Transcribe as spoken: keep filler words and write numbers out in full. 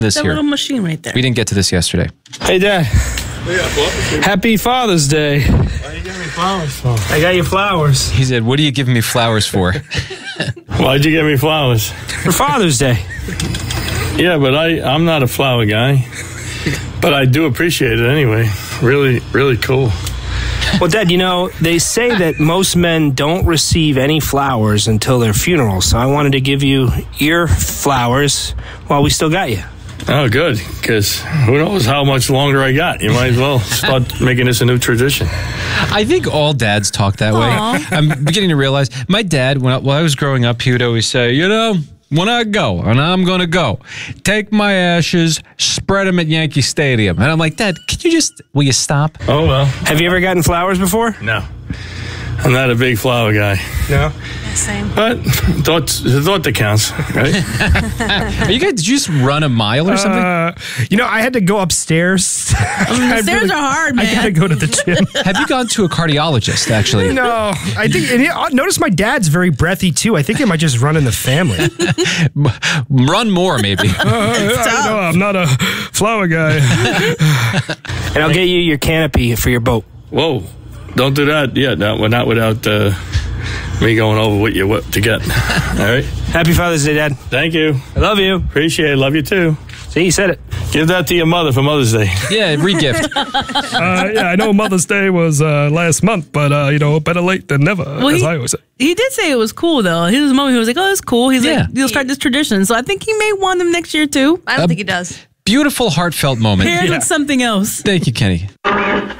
this That here. little machine right there. We didn't get to this yesterday. Hey, Dad. Happy Father's Day. Why you giving me flowers for? I got you flowers. He said, what are you giving me flowers for? Why'd you give me flowers? For Father's Day. Yeah, but I, I'm not a flower guy. But I do appreciate it anyway. Really, really cool. Well, Dad, you know, they say that most men don't receive any flowers until their funeral, so I wanted to give you your flowers while we still got you. Oh, good, because who knows how much longer I got. You might as well start making this a new tradition. I think all dads talk that way. I'm beginning to realize my dad, when I, when I was growing up, he would always say, you know, when I go, and I'm going to go, take my ashes, spread them at Yankee Stadium. And I'm like, Dad, can you just, will you stop? Oh, well. Have you ever gotten flowers before? No. I'm not a big flower guy. No? Same. But thought, the thought that counts, right? Are you guys, did you just run a mile or something? Uh, you know, I had to go upstairs. The stairs are hard, man. I gotta go to the gym. Have you gone to a cardiologist, actually? No, I think. And yeah, notice my dad's very breathy too. I think it might just run in the family. Run more, maybe. Uh, I, no, I'm not a flower guy. And I'll get you your canopy for your boat. Whoa. Don't do that yet. No, well, not without uh, me going over with you what to get. All right? Happy Father's Day, Dad. Thank you. I love you. Appreciate it. Love you, too. See, you said it. Give that to your mother for Mother's Day. Yeah, regift. Uh, yeah, I know Mother's Day was uh, last month, but, uh, you know, better late than never, Well, as he- I always say. He did say it was cool, though. He was a moment he was like, oh, it's cool. He's Yeah. like, he'll start this tradition. So I think he may want them next year, too. I don't think he does. Beautiful, heartfelt moment. Paired with something else. Thank you, Kenny.